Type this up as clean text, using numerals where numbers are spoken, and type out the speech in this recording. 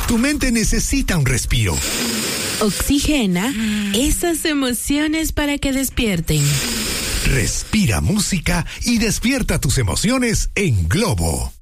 Tu mente necesita un respiro. Oxigena esas emociones para que despierten. Respira música y despierta tus emociones en Globo.